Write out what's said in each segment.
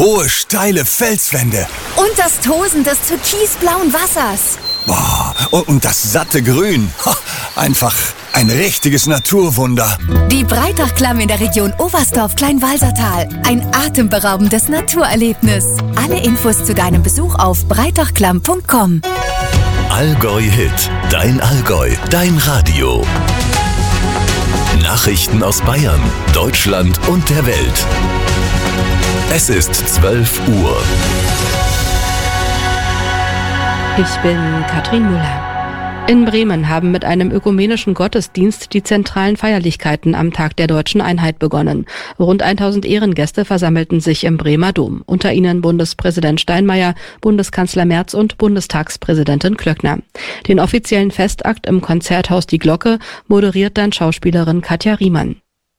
Hohe, steile Felswände. Und das Tosen des türkisblauen Wassers. Boah, und das satte Grün. Einfach ein richtiges Naturwunder. Die Breitachklamm in der Region Oberstdorf-Kleinwalsertal. Ein atemberaubendes Naturerlebnis. Alle Infos zu deinem Besuch auf breitachklamm.com. Allgäu Hit, dein Allgäu, dein Radio. Nachrichten aus Bayern, Deutschland und der Welt. Es ist 12 Uhr. Ich bin Katrin Müller. In Bremen haben mit einem ökumenischen Gottesdienst die zentralen Feierlichkeiten am Tag der Deutschen Einheit begonnen. Rund 1000 Ehrengäste versammelten sich im Bremer Dom. Unter ihnen Bundespräsident Steinmeier, Bundeskanzler Merz und Bundestagspräsidentin Klöckner. Den offiziellen Festakt im Konzerthaus Die Glocke moderiert dann Schauspielerin Katja Riemann.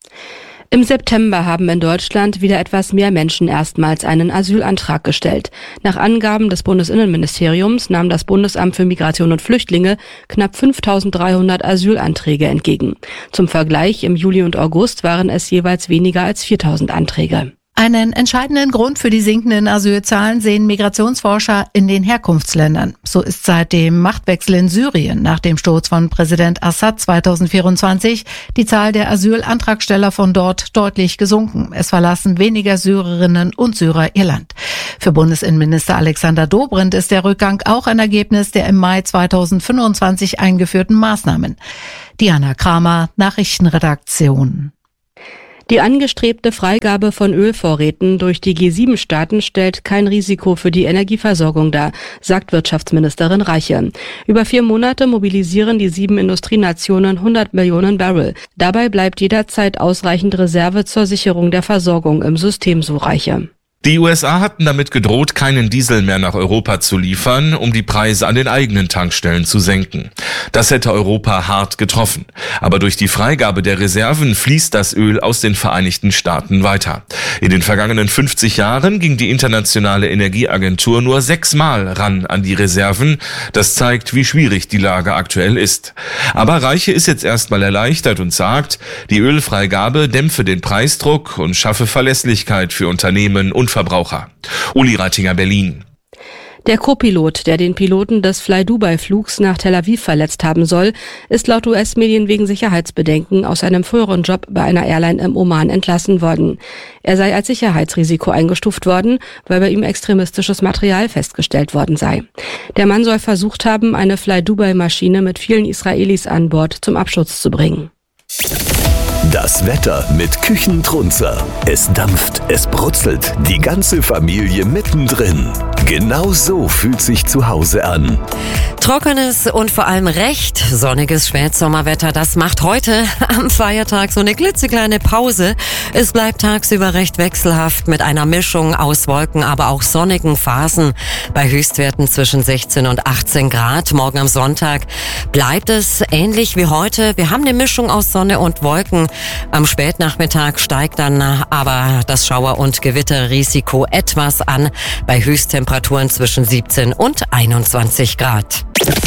Im September haben in Deutschland wieder etwas mehr Menschen erstmals einen Asylantrag gestellt. Nach Angaben des Bundesinnenministeriums nahm das Bundesamt für Migration und Flüchtlinge knapp 5.300 Asylanträge entgegen. Zum Vergleich, im Juli und August waren es jeweils weniger als 4.000 Anträge. Einen entscheidenden Grund für die sinkenden Asylzahlen sehen Migrationsforscher in den Herkunftsländern. So ist seit dem Machtwechsel in Syrien nach dem Sturz von Präsident Assad 2024 die Zahl der Asylantragsteller von dort deutlich gesunken. Es verlassen weniger Syrerinnen und Syrer ihr Land. Für Bundesinnenminister Alexander Dobrindt ist der Rückgang auch ein Ergebnis der im Mai 2025 eingeführten Maßnahmen. Diana Kramer, Nachrichtenredaktion. Die angestrebte Freigabe von Ölvorräten durch die G7-Staaten stellt kein Risiko für die Energieversorgung dar, sagt Wirtschaftsministerin Reiche. Über 4 Monate mobilisieren die 7 Industrienationen 100 Millionen Barrel. Dabei bleibt jederzeit ausreichend Reserve zur Sicherung der Versorgung im System, so Reiche. Die USA hatten damit gedroht, keinen Diesel mehr nach Europa zu liefern, um die Preise an den eigenen Tankstellen zu senken. Das hätte Europa hart getroffen. Aber durch die Freigabe der Reserven fließt das Öl aus den Vereinigten Staaten weiter. In den vergangenen 50 Jahren ging die Internationale Energieagentur nur 6-mal ran an die Reserven. Das zeigt, wie schwierig die Lage aktuell ist. Aber Reiche ist jetzt erstmal erleichtert und sagt, die Ölfreigabe dämpfe den Preisdruck und schaffe Verlässlichkeit für Unternehmen und Verbraucher. Uli Reitinger, Berlin. Der Co-Pilot, der den Piloten des Fly-Dubai-Flugs nach Tel Aviv verletzt haben soll, ist laut US-Medien wegen Sicherheitsbedenken aus einem früheren Job bei einer Airline im Oman entlassen worden. Er sei als Sicherheitsrisiko eingestuft worden, weil bei ihm extremistisches Material festgestellt worden sei. Der Mann soll versucht haben, eine Fly-Dubai-Maschine mit vielen Israelis an Bord zum Absturz zu bringen. Das Wetter mit Küchentrunzer. Es dampft, es brutzelt, die ganze Familie mittendrin. Genau so fühlt sich zu Hause an. Trockenes und vor allem recht sonniges Spätsommerwetter, das macht heute am Feiertag so eine klitzekleine Pause. Es bleibt tagsüber recht wechselhaft mit einer Mischung aus Wolken, aber auch sonnigen Phasen bei Höchstwerten zwischen 16 und 18 Grad. Morgen am Sonntag bleibt es ähnlich wie heute. Wir haben eine Mischung aus Sonne und Wolken. Am Spätnachmittag steigt dann aber das Schauer- und Gewitterrisiko etwas an bei Höchsttemperaturen zwischen 17 und 21 Grad.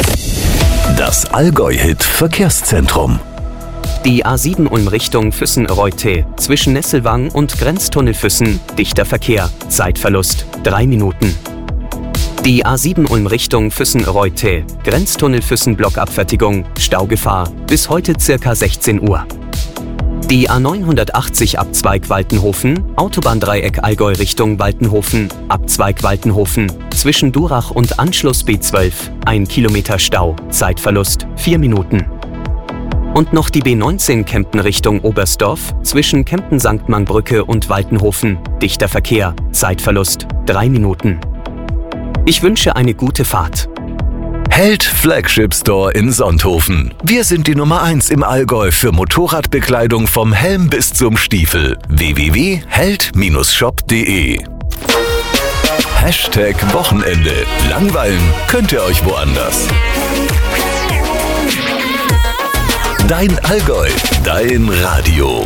Das Allgäu-Hit Verkehrszentrum. Die A7 Ulm Richtung Füssen-Reutte. Zwischen Nesselwang und Grenztunnel Füssen. Dichter Verkehr. Zeitverlust 3 Minuten. Die A7 Ulm Richtung Füssen-Reutte. Grenztunnel Füssen Blockabfertigung. Staugefahr. Bis heute circa 16 Uhr. Die A980 Abzweig Waltenhofen, Autobahndreieck Allgäu Richtung Waltenhofen, Abzweig Waltenhofen, zwischen Durach und Anschluss B12, 1 Kilometer Stau, Zeitverlust 4 Minuten. Und noch die B19 Kempten Richtung Oberstdorf, zwischen Kempten-St. Mann-Brücke und Waltenhofen, dichter Verkehr, Zeitverlust 3 Minuten. Ich wünsche eine gute Fahrt. Held Flagship Store in Sonthofen. Wir sind die Nummer 1 im Allgäu für Motorradbekleidung vom Helm bis zum Stiefel. www.held-shop.de #Wochenende. Langweilen könnt ihr euch woanders. Dein Allgäu, dein Radio.